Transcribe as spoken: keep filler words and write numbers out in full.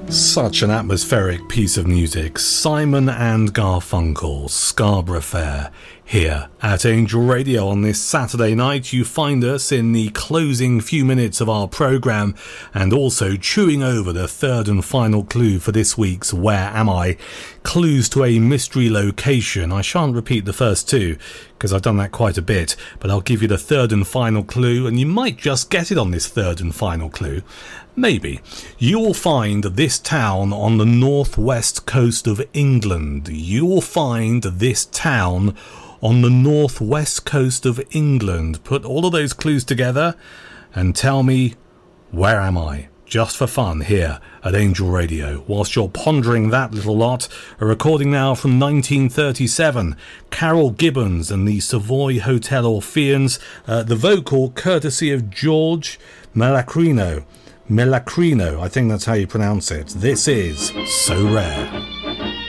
Such an atmospheric piece of music. Simon and Garfunkel, Scarborough Fair, here at Angel Radio on this Saturday night. You find us in the closing few minutes of our programme and also chewing over the third and final clue for this week's Where Am I? Clues to a mystery location. I shan't repeat the first two because I've done that quite a bit, but I'll give you the third and final clue and you might just get it on this third and final clue. Maybe. You will find this town on the northwest coast of England. You will find this town on the northwest coast of England. Put all of those clues together and tell me, where am I? Just for fun here at Angel Radio. Whilst you're pondering that little lot, a recording now from nineteen thirty-seven. Carol Gibbons and the Savoy Hotel Orpheans. Uh, the vocal courtesy of George Malacrino. Malacrino, I think that's how you pronounce it. This is So Rare.